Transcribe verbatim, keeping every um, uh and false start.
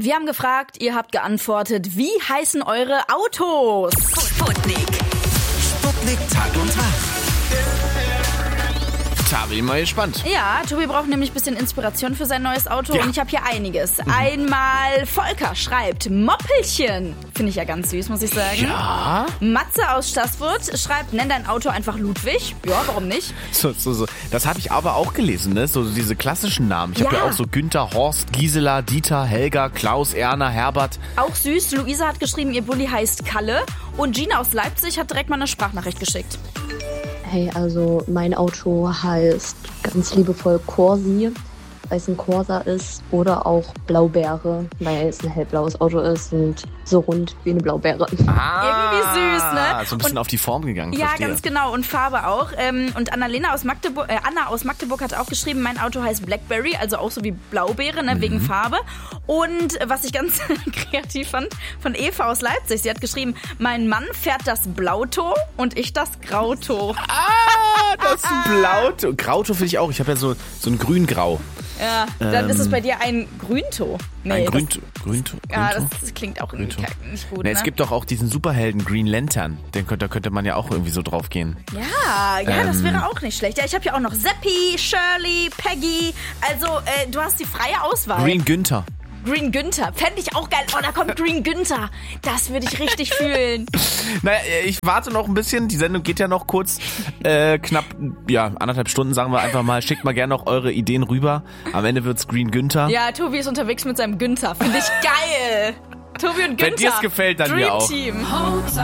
Wir haben gefragt, ihr habt geantwortet. Wie heißen eure Autos? Sputnik. Sputnik Tag und Tag. Da bin ich mal gespannt. Ja, Tobi braucht nämlich ein bisschen Inspiration für sein neues Auto Ja. und ich habe hier einiges. Einmal Volker schreibt Moppelchen. Finde ich ja ganz süß, muss ich sagen. Ja? Matze aus Stassfurt schreibt, nenn dein Auto einfach Ludwig. Ja, warum nicht? So, so, so. Das habe ich aber auch gelesen, ne? So diese klassischen Namen. Ich habe Ja. ja auch so Günther, Horst, Gisela, Dieter, Helga, Klaus, Erna, Herbert. Auch süß, Luisa hat geschrieben, ihr Bulli heißt Kalle. Und Gina aus Leipzig hat direkt mal eine Sprachnachricht geschickt. Hey, also mein Auto heißt ganz liebevoll Corsi, weil es ein Corsa ist, oder auch Blaubeere, weil es ein hellblaues Auto ist und so rund wie eine Blaubeere. Ah, Irgendwie süß, ne? So ein bisschen Und- auf die Form gegangen. Ja, verstehe. ganz genau. Und Farbe auch. Ähm, Und Annalena aus Magdeburg, äh, Anna aus Magdeburg hat auch geschrieben, mein Auto heißt Blackberry, also auch so wie Blaubeere, ne, Mhm. wegen Farbe. Und äh, was ich ganz kreativ fand, von Eva aus Leipzig, sie hat geschrieben, mein Mann fährt das Blauto und ich das Grauto. Ah, das Blauto. Grauto finde ich auch. Ich habe ja so, so ein Grün-Grau. Ja, dann ist es bei dir ein Grünto. Nee, ein das- Grünto. Grünto. Ja, Grünto? das klingt auch irgendwie Grünto. nicht gut, Ne, ne? es gibt doch auch diesen Superhelden Green Lantern. Den könnte, da könnte man ja auch irgendwie so drauf gehen. Ja, ja, das Ähm. wäre auch nicht schlecht. Ja, ich habe ja auch noch Seppi, Shirley, Peggy. Also, äh, du hast die freie Auswahl. Green Günther. Green Günther. Fände ich auch geil. Oh, da kommt Green Günther. Das würde ich richtig fühlen. Naja, ich warte noch ein bisschen. Die Sendung geht ja noch kurz. Äh, knapp, ja, anderthalb Stunden, sagen wir einfach mal. Schickt mal gerne noch eure Ideen rüber. Am Ende wird's Green Günther. Ja, Tobi ist unterwegs mit seinem Günther. Finde ich geil. Tobi und Günther. Wenn dir's gefällt, dann Dream mir auch. Team.